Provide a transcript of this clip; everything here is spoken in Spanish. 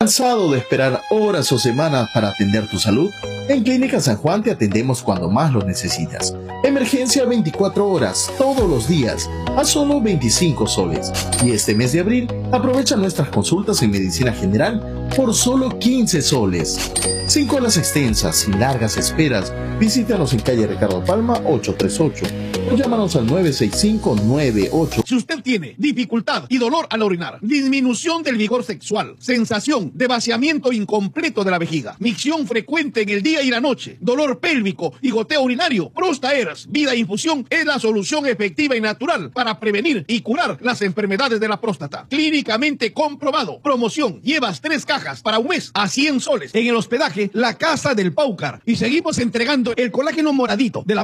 ¿Cansado de esperar horas o semanas para atender tu salud? En Clínica San Juan te atendemos cuando más lo necesitas. Emergencia 24 horas, todos los días, a solo 25 soles. Y este mes de abril, aprovecha nuestras consultas en medicina general por solo 15 soles. Sin colas extensas, sin largas esperas, visítanos en calle Ricardo Palma 838 o llámanos al 96598. Si usted tiene dificultad y dolor al orinar, disminución del vigor sexual, sensación de vaciamiento incompleto de la vejiga, micción frecuente en el día y la noche, dolor pélvico y goteo urinario, Prostaeras Vida Infusión es la solución efectiva y natural para prevenir y curar las enfermedades de la próstata. Clínicamente comprobado. Promoción: llevas 3 cajas para un mes a 100 soles. En el hospedaje La Casa del Paucar. Y seguimos entregando el colágeno moradito de la